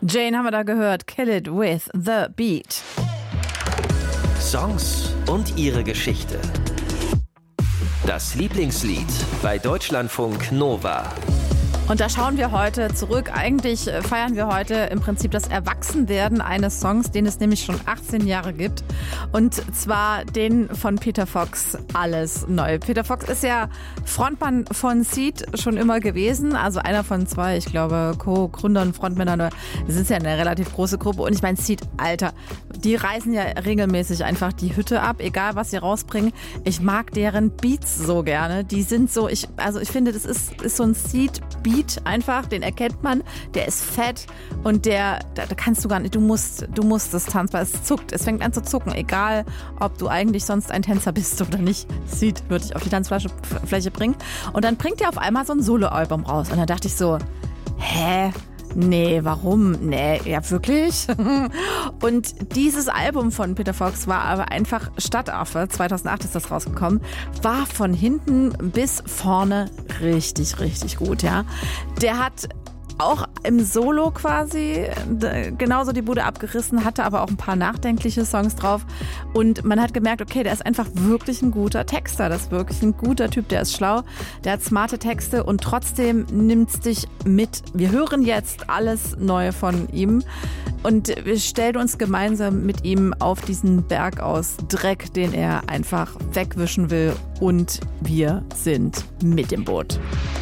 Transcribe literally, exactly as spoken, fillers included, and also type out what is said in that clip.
Jane haben wir da gehört. Kill It With The Beat. Songs und ihre Geschichte. Das Lieblingslied bei Deutschlandfunk Nova. Und da schauen wir heute zurück. Eigentlich feiern wir heute im Prinzip das Erwachsenwerden eines Songs, den es nämlich schon achtzehn Jahre gibt. Und zwar den von Peter Fox, Alles neu. Peter Fox ist ja Frontmann von Seeed schon immer gewesen. Also einer von zwei, ich glaube, Co-Gründern und Frontmännern. Wir sind ja eine relativ große Gruppe. Und ich meine, Seeed, Alter, die reißen ja regelmäßig einfach die Hütte ab, egal was sie rausbringen. Ich mag deren Beats so gerne. Die sind so, ich, also ich finde, das ist, ist so ein Seeed-Beat. Einfach, den erkennt man, der ist fett und der, da, da kannst du gar nicht, du musst, du musst das tanzbar, es zuckt, es fängt an zu zucken, egal ob du eigentlich sonst ein Tänzer bist oder nicht. Seeed würde ich auf die Tanzfläche Fläche bringen. Und dann bringt er auf einmal so ein Soloalbum raus und dann dachte ich so, hä? Nee, warum? Nee, ja wirklich? Und dieses Album von Peter Fox war aber einfach Stadtaffe, zweitausendacht ist das rausgekommen, war von hinten bis vorne richtig, richtig gut, ja. Der hat auch im Solo quasi genauso die Bude abgerissen, hatte aber auch ein paar nachdenkliche Songs drauf und man hat gemerkt, okay, der ist einfach wirklich ein guter Texter, das ist wirklich ein guter Typ, der ist schlau, der hat smarte Texte und trotzdem nimmt's dich mit. Wir hören jetzt Alles Neue von ihm und wir stellen uns gemeinsam mit ihm auf diesen Berg aus Dreck, den er einfach wegwischen will und wir sind mit dem Boot.